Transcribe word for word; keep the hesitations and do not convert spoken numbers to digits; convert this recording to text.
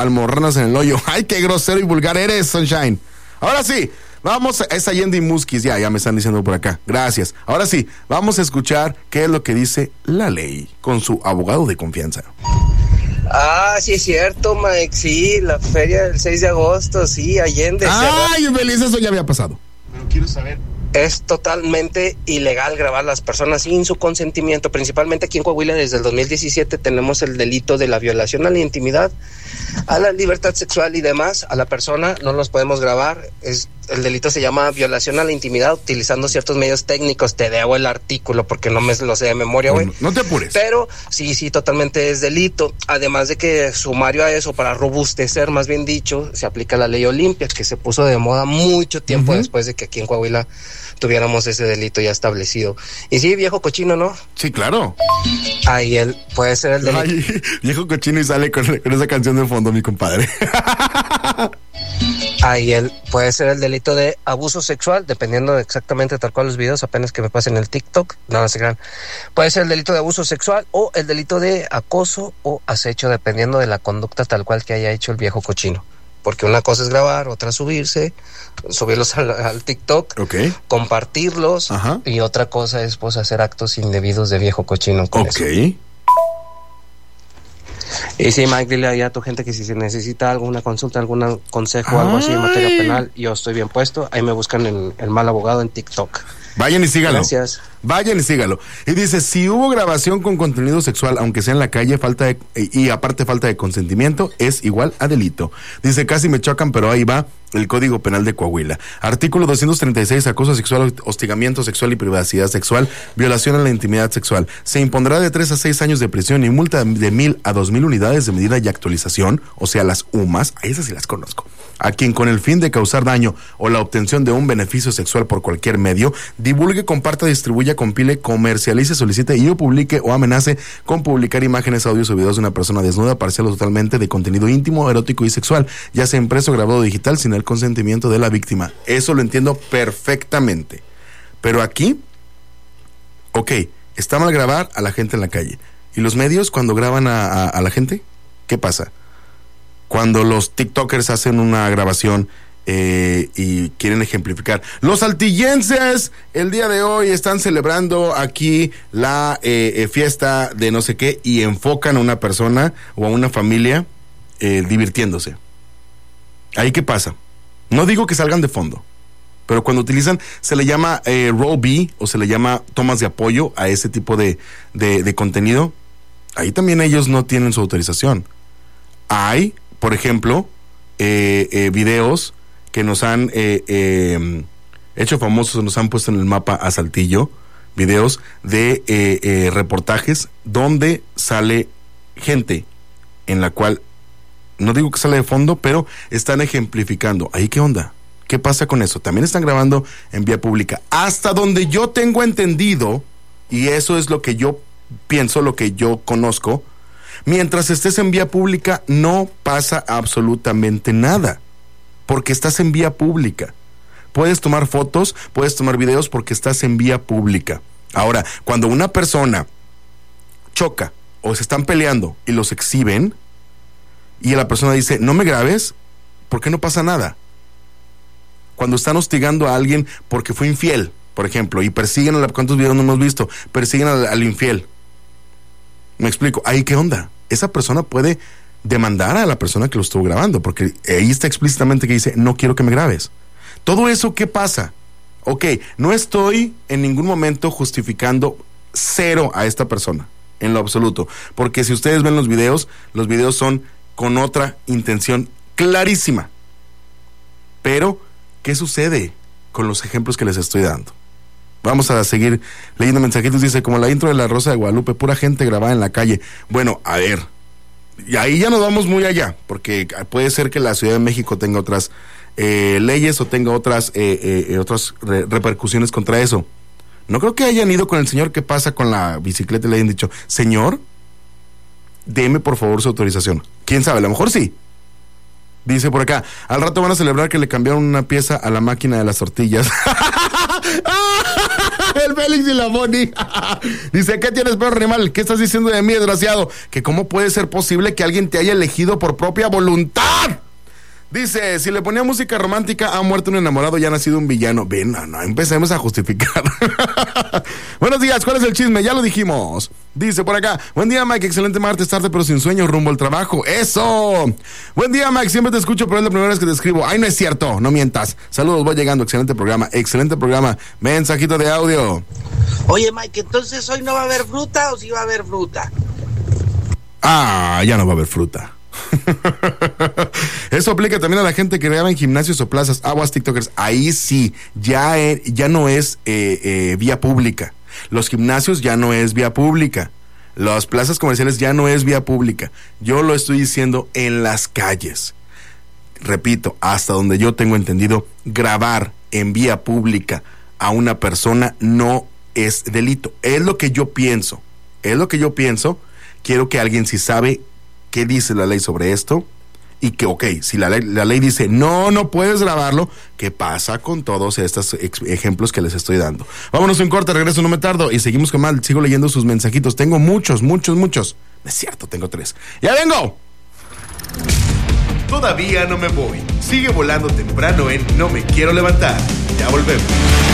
almorranas en el hoyo. Ay, qué grosero y vulgar eres, Sunshine. Ahora sí, vamos, a, es Allende y Musquis, ya, ya me están diciendo por acá. Gracias. Ahora sí, vamos a escuchar qué es lo que dice la ley con su abogado de confianza. Ah, sí es cierto, Mike, sí, la feria del seis de agosto, sí, Allende. Ay, feliz, eso ya había pasado. Pero quiero saber. Es totalmente ilegal grabar a las personas sin su consentimiento. Principalmente aquí en Coahuila desde el dos mil diecisiete tenemos el delito de la violación a la intimidad, a la libertad sexual y demás. A la persona no los podemos grabar. Es, el delito se llama violación a la intimidad utilizando ciertos medios técnicos. Te debo el artículo porque no me lo sé de memoria, güey. No, no te apures. Pero sí, sí, totalmente es delito. Además de que sumario a eso, para robustecer, más bien dicho, se aplica la ley Olimpia, que se puso de moda mucho tiempo uh-huh. después de que aquí en Coahuila tuviéramos ese delito ya establecido. Y sí, viejo cochino, ¿no? Sí, claro. Ahí él puede ser el delito. Ay, viejo cochino y sale con, con esa canción de fondo, mi compadre. Ahí él puede ser el delito de abuso sexual, dependiendo de exactamente tal cual los videos, apenas que me pasen el TikTok, no, no se crean. Puede ser el delito de abuso sexual o el delito de acoso o acecho, dependiendo de la conducta tal cual que haya hecho el viejo cochino. Porque una cosa es grabar, otra subirse, subirlos al, al TikTok, okay. compartirlos, ajá. y otra cosa es pues hacer actos indebidos de viejo cochino con Ok. eso. Y sí, Mike, dile ahí a tu gente que si se necesita alguna consulta, algún consejo o algo así en materia penal, yo estoy bien puesto. Ahí me buscan el, el mal abogado en TikTok. Vayan y sígalo. Gracias. Vayan y sígalo. Y dice, si hubo grabación con contenido sexual, aunque sea en la calle, falta de, y aparte falta de consentimiento, es igual a delito. Dice, casi me chocan, pero ahí va el Código Penal de Coahuila. Artículo doscientos treinta y seis, acoso sexual, hostigamiento sexual y privacidad sexual, violación a la intimidad sexual. Se impondrá de tres a seis años de prisión y multa de mil a dos mil unidades de medida y actualización, o sea, las U M A S, a esas sí las conozco, a quien con el fin de causar daño o la obtención de un beneficio sexual por cualquier medio, divulgue, comparta, distribuya, compile, comercialice, solicite y o publique o amenace con publicar imágenes, audios o videos de una persona desnuda, parcial o totalmente de contenido íntimo, erótico y sexual, ya sea impreso, grabado, digital, sin el consentimiento de la víctima. Eso lo entiendo perfectamente. Pero aquí, ok, está mal grabar a la gente en la calle. ¿Y los medios cuando graban a, a, a la gente? ¿Qué pasa? Cuando los TikTokers hacen una grabación eh, y quieren ejemplificar. Los saltillenses el día de hoy están celebrando aquí la eh, eh, fiesta de no sé qué y enfocan a una persona o a una familia eh, divirtiéndose. ¿Ahí qué pasa? No digo que salgan de fondo, pero cuando utilizan, se le llama eh, roll B o se le llama tomas de apoyo a ese tipo de, de, de contenido. Ahí también ellos no tienen su autorización. Hay, por ejemplo, eh, eh, videos que nos han eh, eh, hecho famosos, nos han puesto en el mapa a Saltillo, videos de eh, eh, reportajes donde sale gente en la cual, no digo que sale de fondo, pero están ejemplificando. ¿Ahí qué onda? ¿Qué pasa con eso? También están grabando en vía pública. Hasta donde yo tengo entendido, y eso es lo que yo pienso, lo que yo conozco, mientras estés en vía pública no pasa absolutamente nada, porque estás en vía pública. Puedes tomar fotos, puedes tomar videos porque estás en vía pública. Ahora, cuando una persona choca o se están peleando y los exhiben, y la persona dice, no me grabes, ¿por qué no pasa nada? Cuando están hostigando a alguien porque fue infiel, por ejemplo, y persiguen a la, ¿cuántos videos no hemos visto? Persiguen al, al infiel. Me explico, ¿ahí qué onda? Esa persona puede demandar a la persona que lo estuvo grabando, porque ahí está explícitamente que dice, no quiero que me grabes. Todo eso, ¿qué pasa? Ok, no estoy en ningún momento justificando cero a esta persona, en lo absoluto, porque si ustedes ven los videos, los videos son con otra intención clarísima. Pero, ¿qué sucede con los ejemplos que les estoy dando? Vamos a seguir leyendo mensajitos. Dice, como la intro de La Rosa de Guadalupe, pura gente grabada en la calle. Bueno, a ver, y ahí ya nos vamos muy allá, porque puede ser que la Ciudad de México tenga otras eh, leyes o tenga otras eh, eh, otras re- repercusiones contra eso. No creo que hayan ido con el señor que pasa con la bicicleta y le hayan dicho, señor, deme por favor su autorización. ¿Quién sabe? A lo mejor sí. Dice por acá, al rato van a celebrar que le cambiaron una pieza a la máquina de las tortillas. El Félix y la Bonnie. Dice, ¿qué tienes, perro animal? ¿Qué estás diciendo de mí, desgraciado? Que cómo puede ser posible que alguien te haya elegido por propia voluntad. Dice, si le ponía música romántica, ha muerto un enamorado, ya ha nacido un villano. Ven, no, no, empecemos a justificar. Buenos días, ¿cuál es el chisme? Ya lo dijimos. Dice por acá, buen día, Mike, excelente martes, tarde pero sin sueño, rumbo al trabajo. ¡Eso! Buen día, Mike, siempre te escucho, pero es la primera vez que te escribo. Ay, no es cierto, no mientas. Saludos, voy llegando, excelente programa, excelente programa. Mensajito de audio. Oye, Mike, entonces hoy no va a haber fruta o sí va a haber fruta. Ah, ya no va a haber fruta. Eso aplica también a la gente que graba en gimnasios o plazas, aguas tiktokers. Ahí sí, ya, eh, ya no es eh, eh, vía pública. Los gimnasios ya no es vía pública. Las plazas comerciales ya no es vía pública. Yo lo estoy diciendo en las calles. Repito, hasta donde yo tengo entendido, grabar en vía pública a una persona no es delito. Es lo que yo pienso. Es lo que yo pienso. Quiero que alguien, si sabe qué dice la ley sobre esto, y que, ok, si la ley, la ley dice, no, no puedes grabarlo, ¿qué pasa con todos estos ex- ejemplos que les estoy dando? Vámonos un corte, regreso, no me tardo, y seguimos con más, sigo leyendo sus mensajitos. Tengo muchos, muchos, muchos. Es cierto, tengo tres. ¡Ya vengo! Todavía no me voy. Sigue volando temprano en No Me Quiero Levantar. Ya volvemos.